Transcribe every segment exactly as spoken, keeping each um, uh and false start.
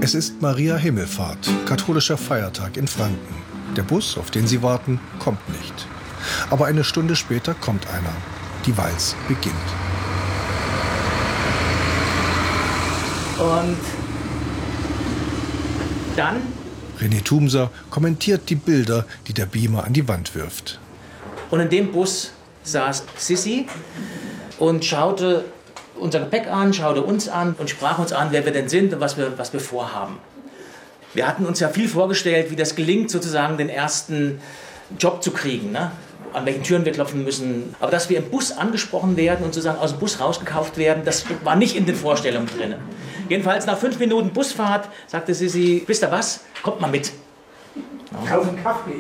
Es ist Maria Himmelfahrt, katholischer Feiertag in Franken. Der Bus, auf den sie warten, kommt nicht. Aber eine Stunde später kommt einer. Die Walz beginnt. Und dann? René Thumser kommentiert die Bilder, die der Beamer an die Wand wirft. Und in dem Bus saß Sissi und schaute unser Gepäck an, schaute uns an und sprach uns an, wer wir denn sind und was wir, was wir vorhaben. Wir hatten uns ja viel vorgestellt, wie das gelingt, sozusagen den ersten Job zu kriegen, ne? An welchen Türen wir klopfen müssen. Aber dass wir im Bus angesprochen werden und sozusagen aus dem Bus rausgekauft werden, das war nicht in den Vorstellungen drin. Jedenfalls nach fünf Minuten Busfahrt sagte Sissi, wisst ihr was, kommt mal mit. Kaufen Kaffee.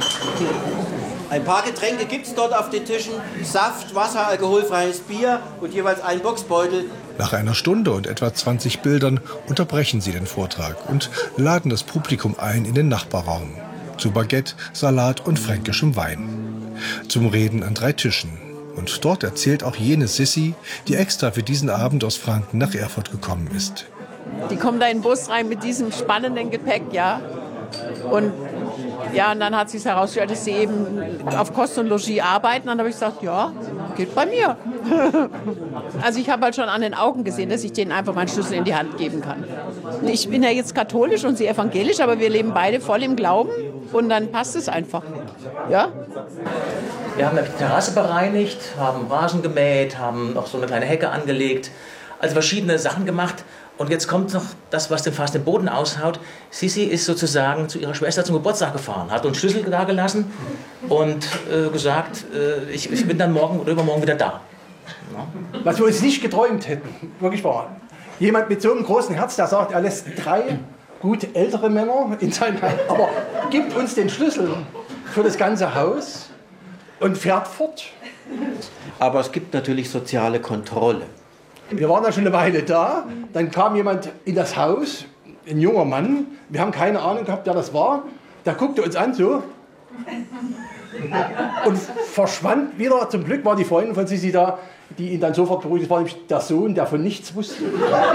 Ein paar Getränke gibt es dort auf den Tischen. Saft, Wasser, alkoholfreies Bier und jeweils einen Boxbeutel. Nach einer Stunde und etwa zwanzig Bildern unterbrechen sie den Vortrag und laden das Publikum ein in den Nachbarraum. Zu Baguette, Salat und fränkischem Wein. Zum Reden an drei Tischen. Und dort erzählt auch jene Sissi, die extra für diesen Abend aus Franken nach Erfurt gekommen ist. Die kommen da in den Bus rein mit diesem spannenden Gepäck, ja. Und ja, und dann hat sich herausgestellt, dass sie eben auf Kost und Logis arbeiten. Dann habe ich gesagt, ja, geht bei mir. Also ich habe halt schon an den Augen gesehen, dass ich denen einfach meinen Schlüssel in die Hand geben kann. Ich bin ja jetzt katholisch und sie evangelisch, aber wir leben beide voll im Glauben und dann passt es einfach. Ja? Wir haben die Terrasse bereinigt, haben Rasen gemäht, haben noch so eine kleine Hecke angelegt, also verschiedene Sachen gemacht. Und jetzt kommt noch das, was dem fast den Boden aushaut. Sissi ist sozusagen zu ihrer Schwester zum Geburtstag gefahren, hat uns Schlüssel da gelassen und äh, gesagt, äh, ich, ich bin dann morgen oder übermorgen wieder da. Ja. Was wir uns nicht geträumt hätten, wirklich wahr. Jemand mit so einem großen Herz, der sagt, er lässt drei gut ältere Männer in sein Heim, aber gibt uns den Schlüssel für das ganze Haus und fährt fort. Aber es gibt natürlich soziale Kontrolle. Wir waren da schon eine Weile da, dann kam jemand in das Haus, ein junger Mann, wir haben keine Ahnung gehabt, wer das war, der guckte uns an so und verschwand wieder. Zum Glück war die Freundin von Sissi da, die ihn dann sofort beruhigt. Das war nämlich der Sohn, der von nichts wusste.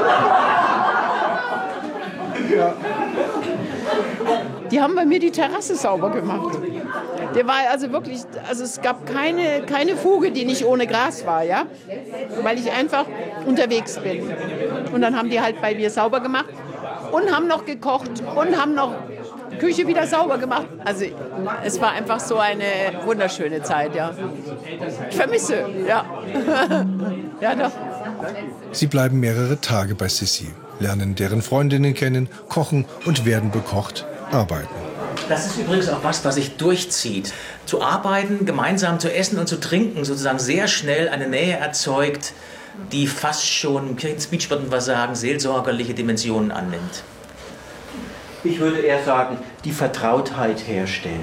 Ja. Die haben bei mir die Terrasse sauber gemacht. Der war also wirklich, also es gab keine, keine Fuge, die nicht ohne Gras war, ja, weil ich einfach unterwegs bin. Und dann haben die halt bei mir sauber gemacht und haben noch gekocht und haben noch Küche wieder sauber gemacht. Also es war einfach so eine wunderschöne Zeit, ja. Ich vermisse, ja. Ja, doch. Sie bleiben mehrere Tage bei Sissi, lernen deren Freundinnen kennen, kochen und werden bekocht, arbeiten. Das ist übrigens auch was, was sich durchzieht. Zu arbeiten, gemeinsam zu essen und zu trinken, sozusagen sehr schnell eine Nähe erzeugt, die fast schon, im Kirchenspeech würden wir sagen, seelsorgerliche Dimensionen annimmt. Ich würde eher sagen, die Vertrautheit herstellt.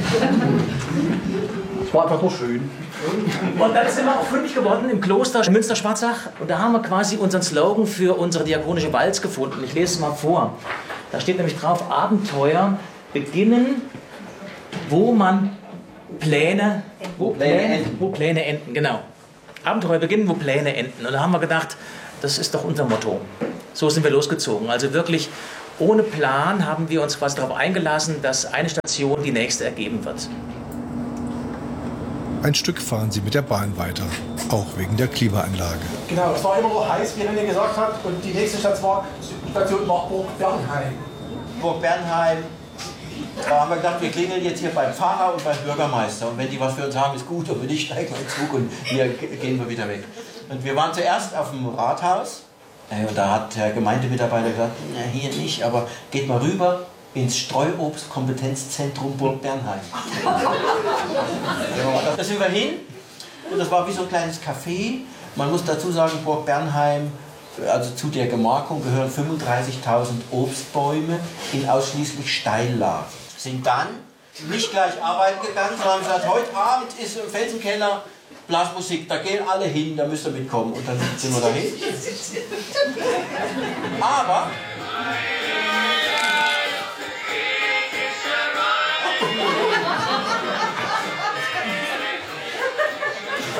Es war einfach nur schön. Und dann sind wir auch fündig geworden im Kloster Münster-Schwarzach. Und da haben wir quasi unseren Slogan für unsere diakonische Walz gefunden. Ich lese es mal vor. Da steht nämlich drauf, Abenteuer beginnen, wo man Pläne, wo Pläne, wo Pläne enden, genau. Abenteuer beginnen, wo Pläne enden. Und da haben wir gedacht, das ist doch unser Motto. So sind wir losgezogen. Also wirklich ohne Plan haben wir uns quasi darauf eingelassen, dass eine Station die nächste ergeben wird. Ein Stück fahren sie mit der Bahn weiter, auch wegen der Klimaanlage. Genau, es war immer noch heiß, wie René gesagt hat. Und die nächste Station war, Station war Burg Bernheim. Burg Bernheim. Da haben wir gedacht, wir klingeln jetzt hier beim Pfarrer und beim Bürgermeister. Und wenn die was für uns haben, ist gut. Und wenn nicht, steigen wir in den Zug und hier gehen wir wieder weg. Und wir waren zuerst auf dem Rathaus. Und da hat der Gemeindemitarbeiter gesagt, na, hier nicht, aber geht mal rüber ins Streuobst-Kompetenzzentrum Burg Bernheim. Da sind wir hin. Und das war wie so ein kleines Café. Man muss dazu sagen, Burg Bernheim, also zu der Gemarkung gehören fünfunddreißigtausend Obstbäume in ausschließlich Steillagen. Sind dann nicht gleich arbeiten gegangen, sondern gesagt, heute Abend ist im Felsenkeller Blasmusik, da gehen alle hin, da müsst ihr mitkommen. Und dann sind wir dahin. Aber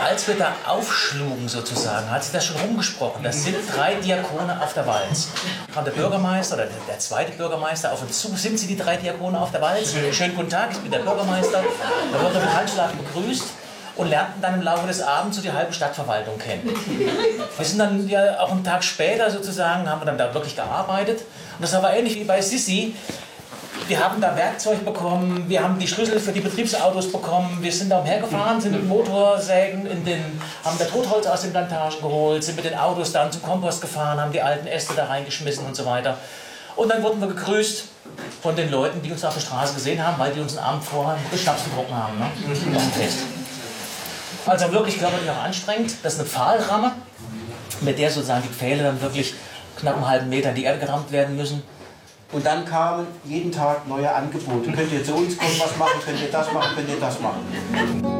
als wir da aufschlugen sozusagen, hat sich das schon rumgesprochen. Das sind drei Diakone auf der Walz. Kam der Bürgermeister oder der zweite Bürgermeister auf uns zu. Sind Sie die drei Diakone auf der Walz? Schönen guten Tag, ich bin der Bürgermeister. Da wurden wir mit Handschlag begrüßt und lernten dann im Laufe des Abends so die halbe Stadtverwaltung kennen. Wir sind dann ja auch einen Tag später sozusagen, haben wir dann da wirklich gearbeitet. Und das war ähnlich wie bei Sissi. Wir haben da Werkzeug bekommen, wir haben die Schlüssel für die Betriebsautos bekommen, wir sind da umhergefahren, sind mit Motorsägen, in den, haben da Totholz aus den Plantagen geholt, sind mit den Autos dann zum Kompost gefahren, haben die alten Äste da reingeschmissen und so weiter. Und dann wurden wir gegrüßt von den Leuten, die uns auf der Straße gesehen haben, weil die uns einen Abend vorher mit Schnaps getrunken haben. Ne? Auf dem Fest. Also wirklich körperlich auch anstrengend. Das ist eine Pfahlramme, mit der sozusagen die Pfähle dann wirklich knapp einen halben Meter in die Erde gerammt werden müssen. Und dann kamen jeden Tag neue Angebote. Könnt ihr zu uns kommen, was machen, könnt ihr das machen, könnt ihr das machen.